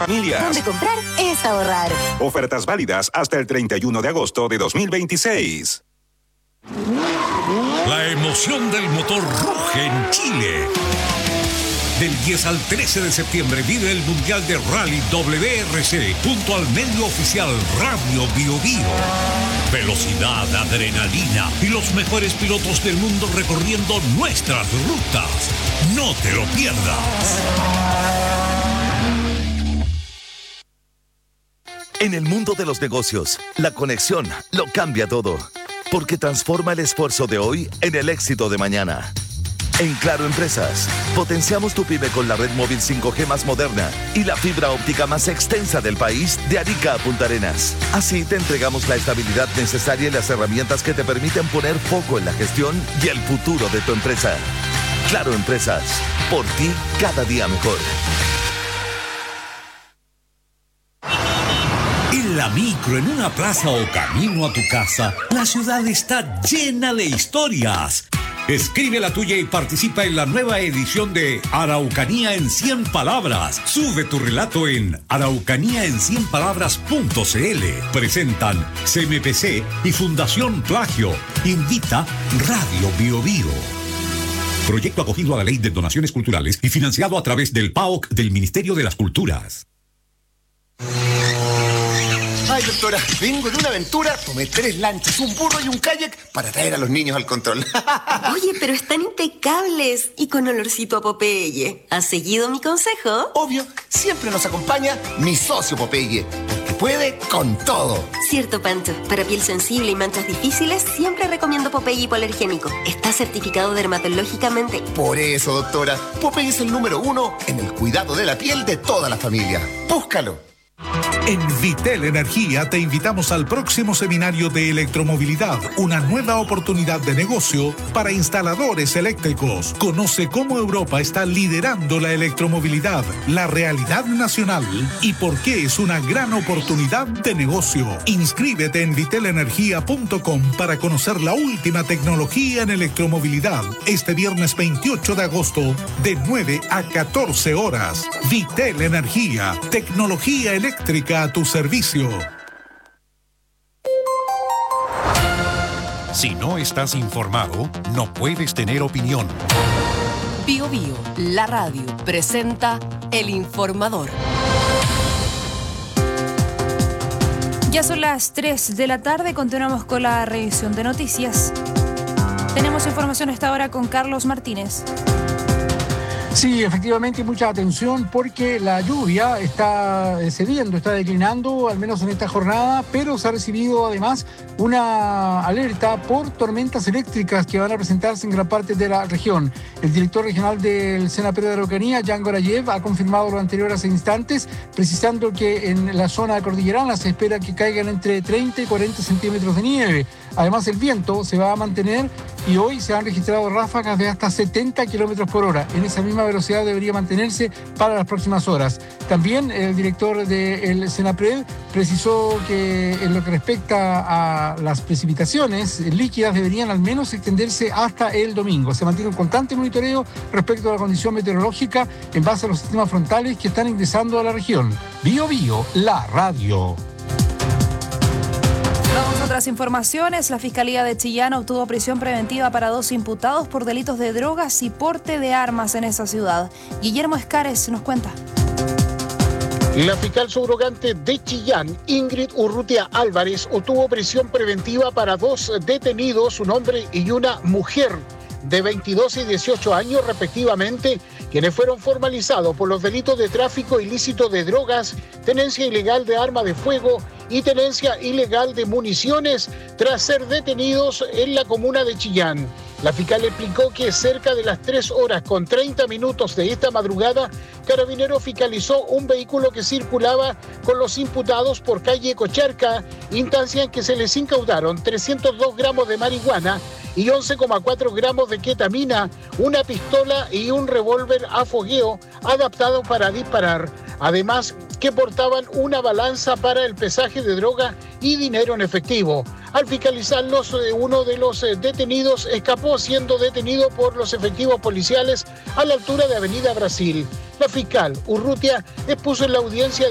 familias. Donde comprar es ahorrar. Ofertas válidas hasta el 31 de agosto de 2026. La emoción del motor ruge en Chile. Del 10 al 13 de septiembre vive el Mundial de Rally WRC junto al medio oficial Radio Bio Bio. Velocidad, adrenalina y los mejores pilotos del mundo recorriendo nuestras rutas. No te lo pierdas. En el mundo de los negocios, la conexión lo cambia todo, porque transforma el esfuerzo de hoy en el éxito de mañana. En Claro Empresas, potenciamos tu pyme con la red móvil 5G más moderna y la fibra óptica más extensa del país de Arica a Punta Arenas. Así te entregamos la estabilidad necesaria y las herramientas que te permiten poner foco en la gestión y el futuro de tu empresa. Claro Empresas, por ti cada día mejor. En la micro, en una plaza o camino a tu casa, la ciudad está llena de historias. Escribe la tuya y participa en la nueva edición de Araucanía en 100 Palabras. Sube tu relato en araucaníaen100palabras.cl. Presentan CMPC y Fundación Plagio. Invita Radio Bio Bio. Proyecto acogido a la Ley de Donaciones Culturales y financiado a través del PAOC del Ministerio de las Culturas. Ay, doctora, vengo de una aventura, tomé 3 lanchas, un burro y un kayak para traer a los niños al control. Oye, pero están impecables y con olorcito a Popeye. ¿Has seguido mi consejo? Obvio, siempre nos acompaña mi socio Popeye, porque puede con todo. Cierto, Pancho. Para piel sensible y manchas difíciles, siempre recomiendo Popeye hipoalergénico. Está certificado dermatológicamente. Por eso, doctora, Popeye es el número 1 en el cuidado de la piel de toda la familia. Búscalo. En Vitel Energía te invitamos al próximo seminario de electromovilidad, una nueva oportunidad de negocio para instaladores eléctricos. Conoce cómo Europa está liderando la electromovilidad, la realidad nacional y por qué es una gran oportunidad de negocio. Inscríbete en vitelenergia.com para conocer la última tecnología en electromovilidad este viernes 28 de agosto de 9 a 14 horas. Vitel Energía, tecnología eléctrica a tu servicio. Si no estás informado, no puedes tener opinión. Bio Bio, la radio, presenta El Informador. Ya son las 3 de la tarde, continuamos con la revisión de noticias. Tenemos información a esta hora con Carlos Martínez. Sí, efectivamente, mucha atención porque la lluvia está cediendo, está declinando, al menos en esta jornada, pero se ha recibido además una alerta por tormentas eléctricas que van a presentarse en gran parte de la región. El director regional del Senapred de Araucanía, Jan Gorayev, ha confirmado lo anterior hace instantes, precisando que en la zona cordillerana se espera que caigan entre 30 y 40 centímetros de nieve. Además, el viento se va a mantener y hoy se han registrado ráfagas de hasta 70 kilómetros por hora. En esa misma velocidad debería mantenerse para las próximas horas. También el director del Senapred precisó que en lo que respecta a las precipitaciones líquidas deberían al menos extenderse hasta el domingo. Se mantiene un constante monitoreo respecto a la condición meteorológica en base a los sistemas frontales que están ingresando a la región. Bio Bio, la radio. Vamos a otras informaciones. La Fiscalía de Chillán obtuvo prisión preventiva para 2 imputados por delitos de drogas y porte de armas en esa ciudad. Guillermo Escares nos cuenta. La fiscal subrogante de Chillán, Ingrid Urrutia Álvarez, obtuvo prisión preventiva para 2 detenidos, un hombre y una mujer de 22 y 18 años respectivamente, quienes fueron formalizados por los delitos de tráfico ilícito de drogas, tenencia ilegal de arma de fuego y tenencia ilegal de municiones tras ser detenidos en la comuna de Chillán. La fiscal explicó que cerca de las 3:30 de esta madrugada, Carabineros fiscalizó un vehículo que circulaba con los imputados por calle Cocharca, instancia en que se les incaudaron 302 gramos de marihuana y 11,4 gramos de ketamina, una pistola y un revólver a fogueo adaptado para disparar. Además, que portaban una balanza para el pesaje de droga y dinero en efectivo. Al fiscalizarlos, uno de los detenidos escapó siendo detenido por los efectivos policiales a la altura de Avenida Brasil. La fiscal Urrutia expuso en la audiencia